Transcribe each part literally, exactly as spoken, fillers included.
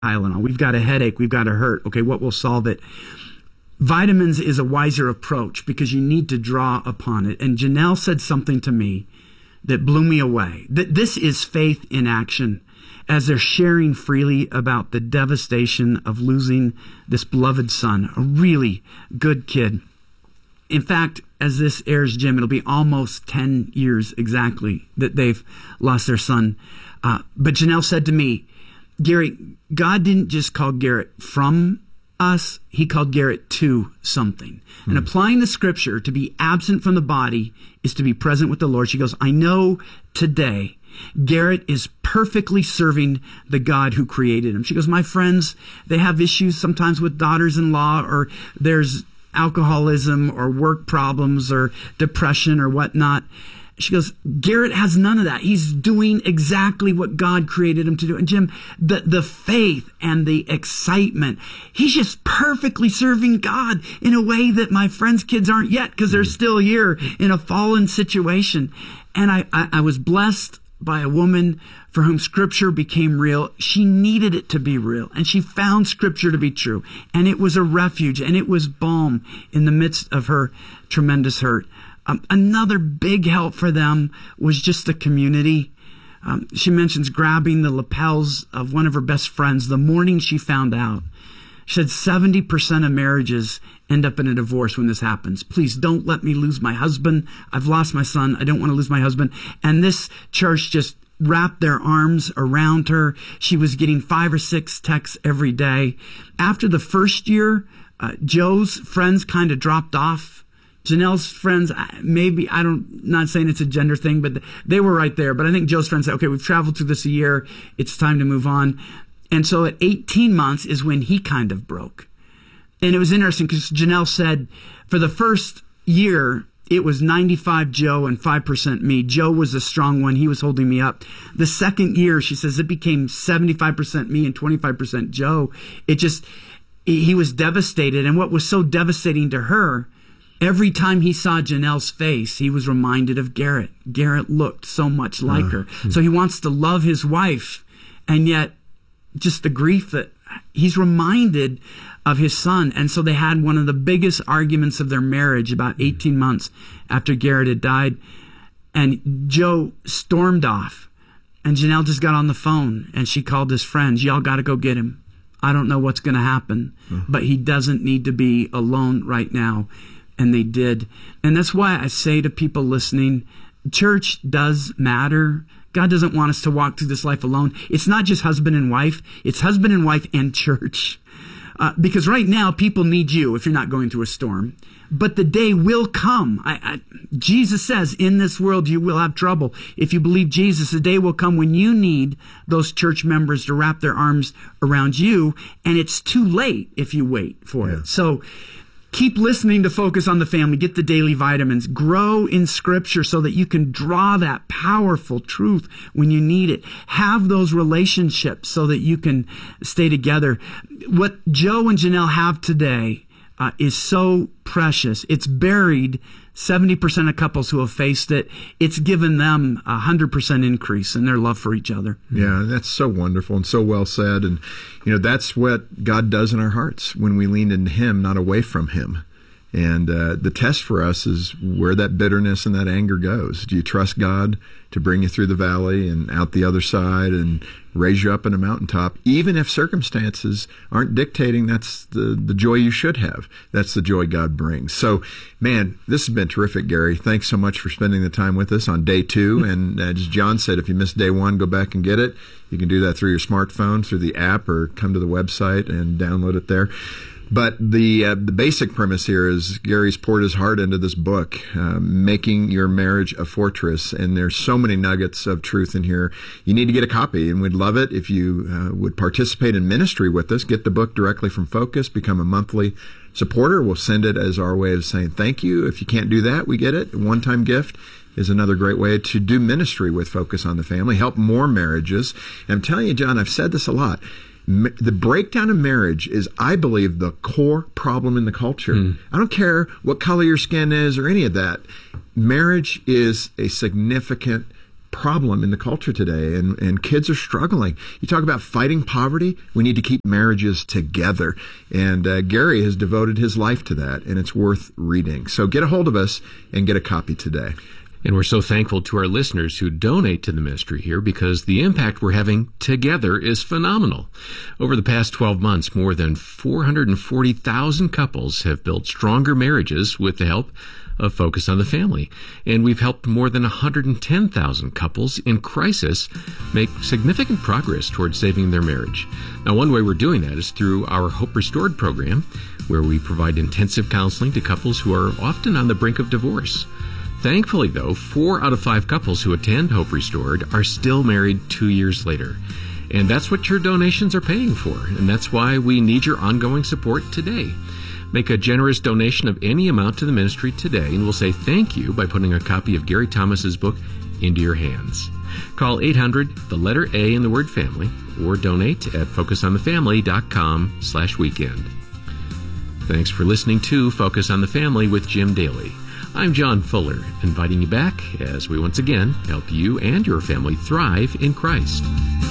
Tylenol. We've got a headache. We've got a hurt. Okay, what will solve it? Vitamins is a wiser approach because you need to draw upon it. And Janelle said something to me that blew me away. That this is faith in action as they're sharing freely about the devastation of losing this beloved son, a really good kid. In fact, as this airs, Jim, it'll be almost ten years exactly that they've lost their son. Uh, but Janelle said to me, Gary, God didn't just call Garrett from us, he called Garrett to something. Mm. And applying the scripture to be absent from the body is to be present with the Lord. She goes, I know today Garrett is perfectly serving the God who created him. She goes, my friends, they have issues sometimes with daughters-in-law, or there's alcoholism or work problems or depression or whatnot. She goes, Garrett has none of that. He's doing exactly what God created him to do. And Jim, the, the faith and the excitement, he's just perfectly serving God in a way that my friends' kids aren't yet because they're still here in a fallen situation. And I, I, I was blessed by a woman for whom Scripture became real. She needed it to be real, and she found Scripture to be true. And it was a refuge, and it was balm in the midst of her tremendous hurt. Um, another big help for them was just the community. Um, she mentions grabbing the lapels of one of her best friends the morning she found out. She said seventy percent of marriages end up in a divorce when this happens. Please don't let me lose my husband. I've lost my son. I don't want to lose my husband. And this church just wrapped their arms around her. She was getting five or six texts every day. After the first year, uh, Joe's friends kind of dropped off. Janelle's friends, maybe, I don't, not saying it's a gender thing, but they were right there. But I think Joe's friends said, okay, we've traveled through this a year. It's time to move on. And so at eighteen months is when he kind of broke. And it was interesting because Janelle said for the first year, it was ninety-five Joe and five percent me. Joe was the strong one. He was holding me up. The second year, she says, it became seventy-five percent me and twenty-five percent Joe. It just, he was devastated. And what was so devastating to her, every time he saw Janelle's face, he was reminded of Garrett. Garrett looked so much like uh, her. So he wants to love his wife, and yet just the grief that he's reminded of his son. And so they had one of the biggest arguments of their marriage about eighteen months after Garrett had died. And Joe stormed off, and Janelle just got on the phone, and she called his friends. Y'all got to go get him. I don't know what's going to happen, mm-hmm. but he doesn't need to be alone right now. And they did. And that's why I say to people listening, church does matter. God doesn't want us to walk through this life alone. It's not just husband and wife. It's husband and wife and church. Uh, because right now, people need you if you're not going through a storm. But the day will come. I, I, Jesus says, in this world you will have trouble. If you believe Jesus, the day will come when you need those church members to wrap their arms around you. And it's too late if you wait for yeah. it. So keep listening to Focus on the Family. Get the daily vitamins. Grow in Scripture so that you can draw that powerful truth when you need it. Have those relationships so that you can stay together. What Joe and Janelle have today uh, is so precious. It's buried seventy percent of couples who have faced it. It's given them a one hundred percent increase in their love for each other. Yeah, that's so wonderful and so well said. And, you know, that's what God does in our hearts when we lean into Him, not away from Him. And uh, the test for us is where that bitterness and that anger goes. Do you trust God to bring you through the valley and out the other side and raise you up in a mountaintop, even if circumstances aren't dictating that's the, the joy you should have? That's the joy God brings. So, man, this has been terrific, Gary. Thanks so much for spending the time with us on day two. And as John said, if you missed day one, go back and get it. You can do that through your smartphone, through the app, or come to the website and download it there. But the uh, the basic premise here is Gary's poured his heart into this book, uh, Making Your Marriage a Fortress. And there's so many nuggets of truth in here. You need to get a copy, and we'd love it if you uh, would participate in ministry with us. Get the book directly from Focus. Become a monthly supporter. We'll send it as our way of saying thank you. If you can't do that, we get it. A one-time gift is another great way to do ministry with Focus on the Family, help more marriages. And I'm telling you, John, I've said this a lot. The breakdown of marriage is, I believe, the core problem in the culture. Mm. I don't care what color your skin is or any of that. Marriage is a significant problem in the culture today, and, and kids are struggling. You talk about fighting poverty. We need to keep marriages together. And uh, Gary has devoted his life to that, and it's worth reading. So get a hold of us and get a copy today. And we're so thankful to our listeners who donate to the ministry here, because the impact we're having together is phenomenal. Over the past twelve months, more than four hundred forty thousand couples have built stronger marriages with the help of Focus on the Family. And we've helped more than one hundred ten thousand couples in crisis make significant progress towards saving their marriage. Now, one way we're doing that is through our Hope Restored program, where we provide intensive counseling to couples who are often on the brink of divorce. Thankfully, though, four out of five couples who attend Hope Restored are still married two years later. And that's what your donations are paying for, and that's why we need your ongoing support today. Make a generous donation of any amount to the ministry today, and we'll say thank you by putting a copy of Gary Thomas's book into your hands. Call eight hundred, the letter A in the word family, or donate at focusonthefamily.com slash weekend. Thanks for listening to Focus on the Family with Jim Daly. I'm John Fuller, inviting you back as we once again help you and your family thrive in Christ.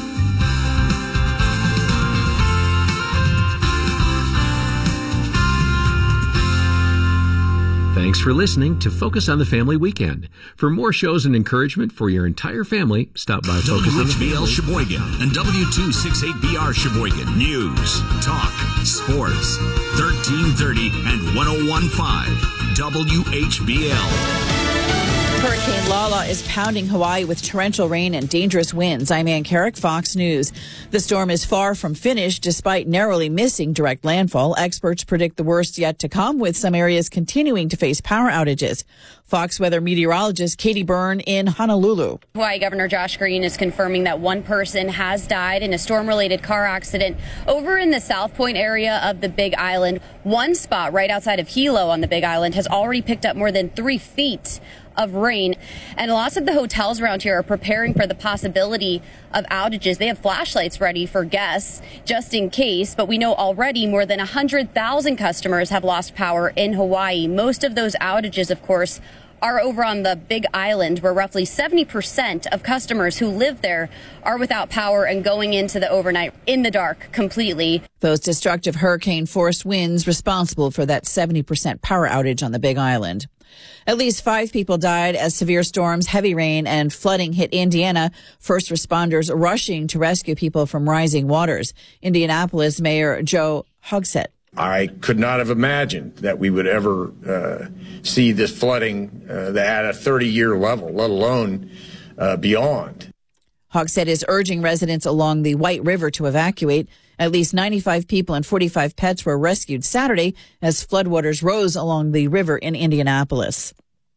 Thanks for listening to Focus on the Family Weekend. For more shows and encouragement for your entire family, stop by Focus on the Family. W H B L Sheboygan and W two sixty-eight B R Sheboygan. News, talk, sports, thirteen thirty and one oh one point five W H B L. Hurricane Lala is pounding Hawaii with torrential rain and dangerous winds. I'm Ann Carrick, Fox News. The storm is far from finished despite narrowly missing direct landfall. Experts predict the worst yet to come, with some areas continuing to face power outages. Fox weather meteorologist Katie Byrne in Honolulu. Hawaii Governor Josh Green is confirming that one person has died in a storm-related car accident over in the South Point area of the Big Island. One spot right outside of Hilo on the Big Island has already picked up more than three feet of rain, and lots of the hotels around here are preparing for the possibility of outages. They have flashlights ready for guests just in case, but we know already more than one hundred thousand customers have lost power in Hawaii. Most of those outages, of course, are over on the Big Island, where roughly seventy percent of customers who live there are without power and going into the overnight in the dark completely. Those destructive hurricane-force winds responsible for that seventy percent power outage on the Big Island. At least five people died as severe storms, heavy rain, and flooding hit Indiana. First responders rushing to rescue people from rising waters. Indianapolis Mayor Joe Hogsett. I could not have imagined that we would ever uh, see this flooding uh, at a thirty-year level, let alone uh, beyond. Hogsett is urging residents along the White River to evacuate. At least ninety-five people and forty-five pets were rescued Saturday as floodwaters rose along the river in Indianapolis.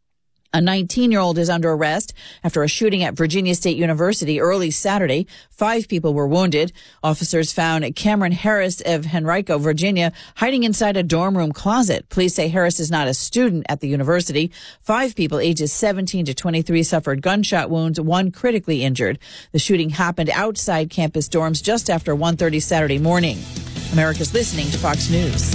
A nineteen-year-old is under arrest after a shooting at Virginia State University early Saturday. Five people were wounded. Officers found Cameron Harris of Henrico, Virginia, hiding inside a dorm room closet. Police say Harris is not a student at the university. Five people ages seventeen to twenty-three suffered gunshot wounds, one critically injured. The shooting happened outside campus dorms just after one thirty Saturday morning. America's listening to Fox News.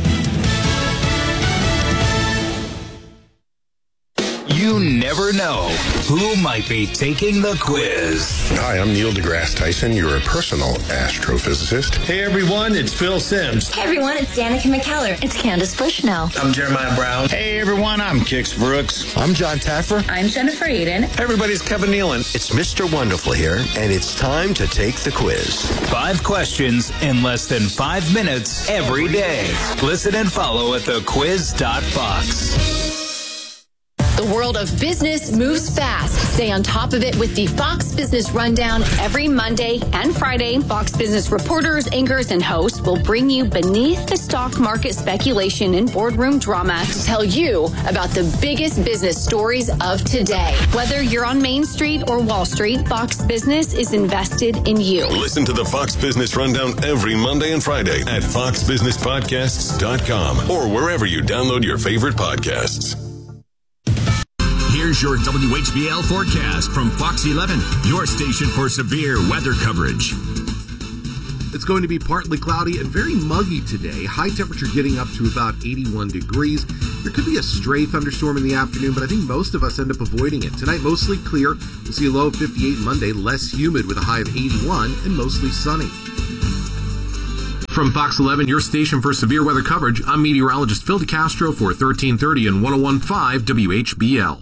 You never know who might be taking the quiz. Hi, I'm Neil deGrasse Tyson, your personal astrophysicist. Hey everyone, it's Phil Sims. Hey everyone, it's Danica McKellar. It's Candace Bushnell. I'm Jeremiah Brown. Hey everyone, I'm Kix Brooks. I'm John Taffer. I'm Jennifer Aiden. Hey everybody, it's Kevin Nealon. It's Mister Wonderful here, and it's time to take the quiz. Five questions in less than five minutes every day. Listen and follow at the quiz dot fox. The world of business moves fast. Stay on top of it with the Fox Business Rundown every Monday and Friday. Fox Business reporters, anchors, and hosts will bring you beneath the stock market speculation and boardroom drama to tell you about the biggest business stories of today. Whether you're on Main Street or Wall Street, Fox Business is invested in you. Listen to the Fox Business Rundown every Monday and Friday at fox business podcasts dot com or wherever you download your favorite podcasts. Here's your W H B L forecast from Fox eleven, your station for severe weather coverage. It's going to be partly cloudy and very muggy today. High temperature getting up to about eighty-one degrees. There could be a stray thunderstorm in the afternoon, but I think most of us end up avoiding it. Tonight, mostly clear. We'll see a low of fifty-eight Monday, less humid with a high of eighty-one and mostly sunny. From Fox eleven, your station for severe weather coverage, I'm meteorologist Phil DeCastro for thirteen thirty and one oh one point five W H B L.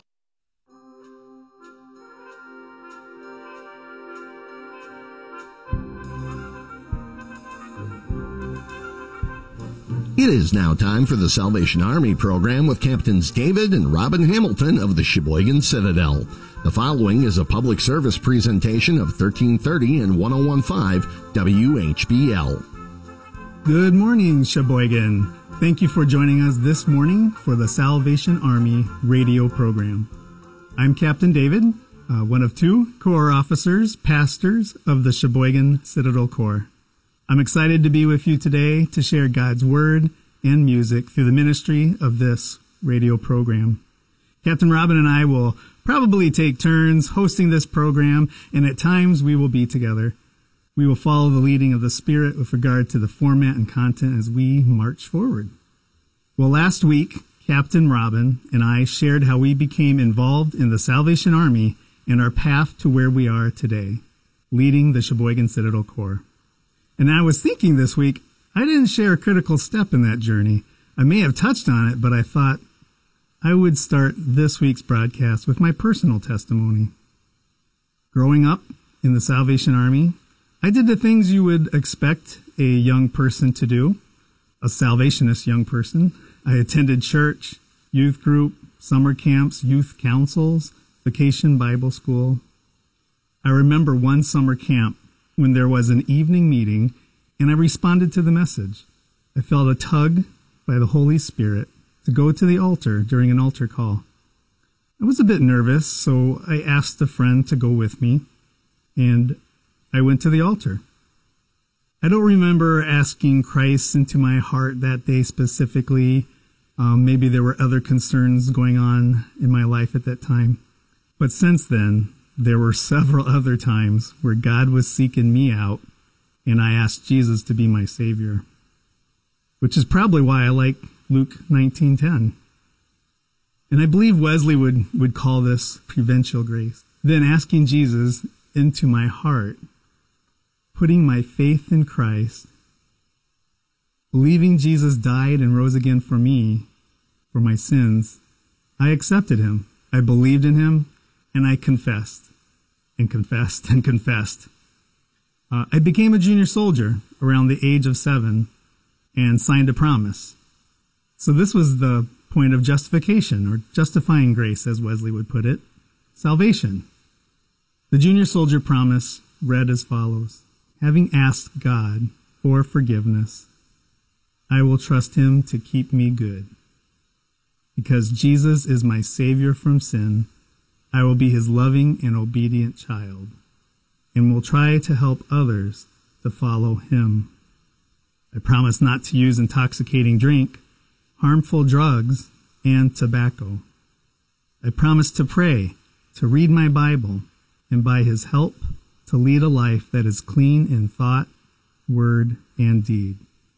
It is now time for the Salvation Army program with Captains David and Robin Hamilton of the Sheboygan Citadel. The following is a public service presentation of thirteen thirty and one oh one point five W H B L. Good morning, Sheboygan. Thank you for joining us this morning for the Salvation Army radio program. I'm Captain David, uh, one of two Corps officers, pastors of the Sheboygan Citadel Corps. I'm excited to be with you today to share God's Word and music through the ministry of this radio program. Captain Robin and I will probably take turns hosting this program, and at times we will be together. We will follow the leading of the Spirit with regard to the format and content as we march forward. Well, last week, Captain Robin and I shared how we became involved in the Salvation Army and our path to where we are today, leading the Sheboygan Citadel Corps. And I was thinking this week, I didn't share a critical step in that journey. I may have touched on it, but I thought I would start this week's broadcast with my personal testimony. Growing up in the Salvation Army, I did the things you would expect a young person to do, a Salvationist young person. I attended church, youth group, summer camps, youth councils, vacation Bible school. I remember one summer camp when there was an evening meeting, and I responded to the message. I felt a tug by the Holy Spirit to go to the altar during an altar call. I was a bit nervous, so I asked a friend to go with me, and I went to the altar. I don't remember asking Christ into my heart that day specifically. Um, maybe there were other concerns going on in my life at that time. But since then, there were several other times where God was seeking me out, and I asked Jesus to be my Savior, which is probably why I like Luke nineteen ten. And I believe Wesley would, would call this providential grace. Then asking Jesus into my heart, putting my faith in Christ, believing Jesus died and rose again for me, for my sins, I accepted him. I believed in him. And I confessed, and confessed, and confessed. Uh, I became a junior soldier around the age of seven and signed a promise. So this was the point of justification, or justifying grace, as Wesley would put it, salvation. The junior soldier promise read as follows: having asked God for forgiveness, I will trust him to keep me good. Because Jesus is my Savior from sin, I will be his loving and obedient child, and will try to help others to follow him. I promise not to use intoxicating drink, harmful drugs, and tobacco. I promise to pray, to read my Bible, and by his help, to lead a life that is clean in thought, word, and deed.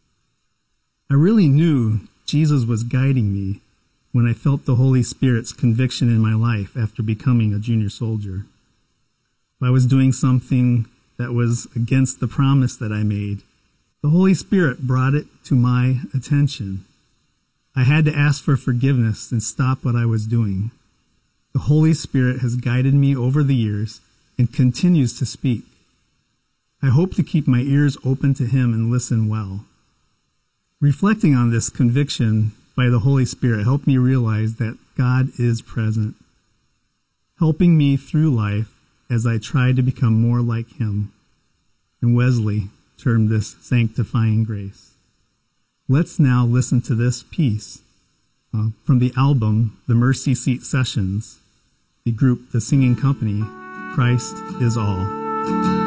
I really knew Jesus was guiding me when I felt the Holy Spirit's conviction in my life after becoming a junior soldier. If I was doing something that was against the promise that I made, the Holy Spirit brought it to my attention. I had to ask for forgiveness and stop what I was doing. The Holy Spirit has guided me over the years and continues to speak. I hope to keep my ears open to him and listen well. Reflecting on this conviction by the Holy Spirit helped me realize that God is present, helping me through life as I try to become more like him. And Wesley termed this sanctifying grace. Let's now listen to this piece uh, from the album, The Mercy Seat Sessions, the group, the singing company, Christ is All.